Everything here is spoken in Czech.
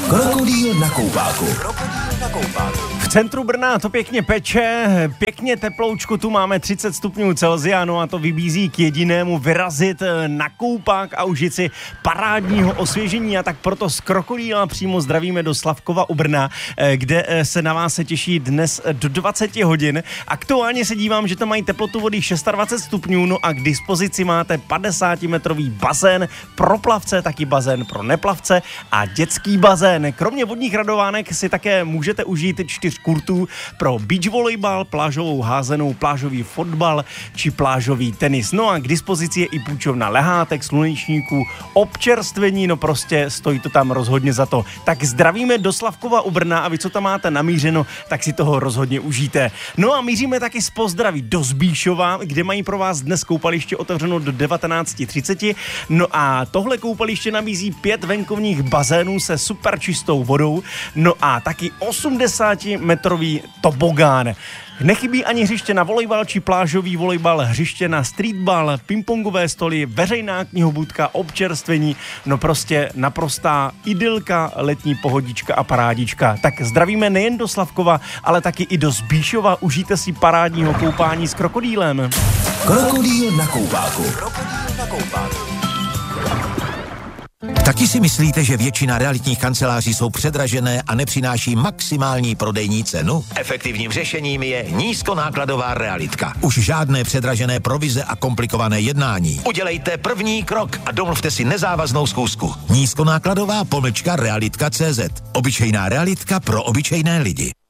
Krokodýl na koupáku. V centru Brna to pěkně peče, pěkně teploučku, tu máme 30 stupňů Celsia, no a to vybízí k jedinému vyrazit na koupák a užít si parádního osvěžení, a tak proto z Krokodýla přímo zdravíme do Slavkova u Brna, kde se na vás se těší dnes do 20 hodin. Aktuálně se dívám, že tam mají teplotu vody 26 stupňů, no a k dispozici máte 50-metrový bazén pro plavce, taky bazén pro neplavce a dětský bazén. Kromě vodních radovánek si také můžete užít 4 kurtů pro beach volejbal, plážovou házenou, plážový fotbal či plážový tenis. No a k dispozici je i půjčovna lehátek, slunečníků, občerstvení, no prostě stojí to tam rozhodně za to. Tak zdravíme do Slavkova u Brna a vy, co tam máte namířeno, tak si toho rozhodně užijte. No a míříme taky z pozdraví do Zbíšova, kde mají pro vás dnes koupaliště otevřeno do 19:30. No a tohle koupaliště nabízí 5 venkovních bazénů se super čistou vodou, no a taky 80-metrový tobogán. Nechybí ani hřiště na volejbal či plážový volejbal, hřiště na streetball, pingpongové stoly, veřejná knihobůdka, občerstvení, no prostě naprostá idylka, letní pohodička a parádička. Tak zdravíme nejen do Slavkova, ale taky i do Zbíšova. Užijte si parádního koupání s krokodýlem. Krokodýl na koupáku. Taky si myslíte, že většina realitních kanceláří jsou předražené a nepřináší maximální prodejní cenu? Efektivním řešením je nízkonákladová realitka. Už žádné předražené provize a komplikované jednání. Udělejte první krok a domluvte si nezávaznou schůzku. Nízkonákladová _realitka.cz. Obyčejná realitka pro obyčejné lidi.